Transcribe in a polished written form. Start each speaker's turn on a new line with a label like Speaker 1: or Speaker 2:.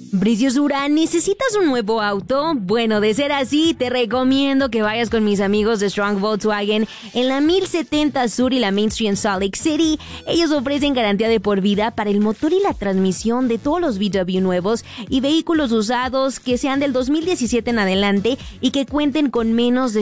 Speaker 1: Preciosura, ¿necesitas un nuevo auto? Bueno, de ser así, te recomiendo que vayas con mis amigos de Strong Volkswagen en la 1070 Sur y la Main Street en Salt Lake City. Ellos ofrecen garantía de por vida para el motor y la transmisión de todos los VW nuevos y vehículos usados que sean del 2017 en adelante y que cuenten con menos de